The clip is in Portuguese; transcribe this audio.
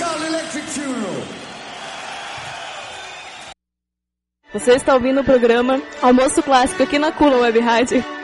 called Electric Funeral. Você está ouvindo o programa Almoço Clássico aqui na Cula Web Rádio.